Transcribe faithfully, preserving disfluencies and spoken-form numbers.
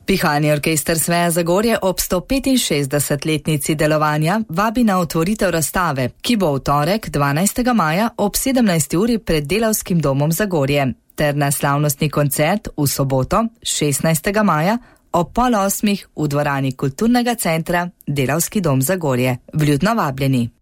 Pihalni orkester Sveja Zagorje ob sto petinšestdesetletnici delovanja vabi na otvoritev razstave, ki bo v torek dvanajstega maja ob sedemnajsti uri pred Delavskim domom Zagorje, ter na slavnostni koncert v soboto šestnajstega maja ob pol osmih v dvorani Kulturnega centra Delavski dom Zagorje. Vljudno vabljeni.